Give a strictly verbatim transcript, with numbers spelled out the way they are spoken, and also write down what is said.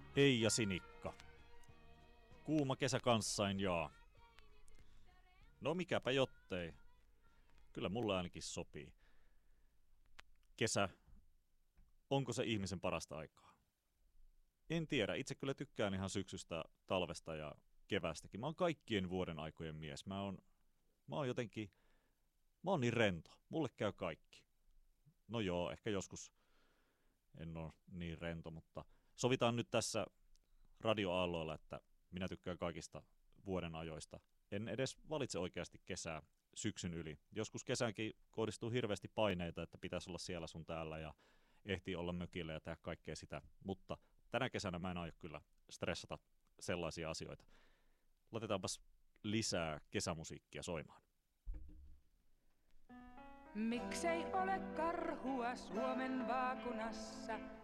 Ei ja Sinikka. Kuuma kesä kanssain jaa. No mikäpä jottei. Kyllä mulle ainakin sopii. Kesä, onko se ihmisen parasta aikaa? En tiedä, itse kyllä tykkään ihan syksystä, talvesta ja kevästäkin. Mä oon kaikkien vuoden aikojen mies. Mä oon, mä oon jotenkin, mä oon niin rento. Mulle käy kaikki. No joo, ehkä joskus en ole niin rento, mutta sovitaan nyt tässä radioaalloilla, että minä tykkään kaikista vuoden ajoista. En edes valitse oikeasti kesää syksyn yli. Joskus kesäänkin kohdistuu hirveästi paineita, että pitäisi olla siellä sun täällä ja ehtii olla mökillä ja tehdä kaikkea sitä. Mutta tänä kesänä mä en aio kyllä stressata sellaisia asioita. Laitetaanpas lisää kesämusiikkia soimaan. Miksei ole karhua Suomen vaakunassa?